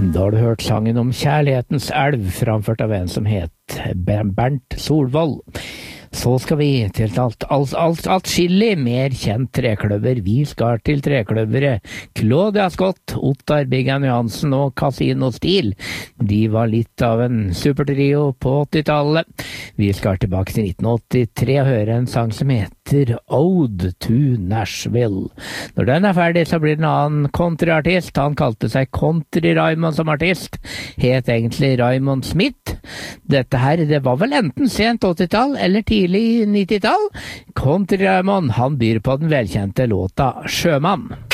Da har du hørt sangen om kjærlighetens elv, framført av en som het Bernt Solvold. Så skal vi til atskillig mer kjent trekløver. Vi skal til trekløveret Claudia Scott, Ottar Biggan Johansen og Casino Stil. De var litt av en supertrio på 80-tallet. Vi skal tilbake til 1983 og høre en sang som heter Ode to Nashville. Når den er ferdig, så blir det en annen countryartist. Han kalte seg Country Raymond som artist. Het egentlig Raymond Smith. Dette her, det var vel enten sent 80-tall eller tidlig 90-tall. Country Raymond, han byr på den velkjente låta Sjømann.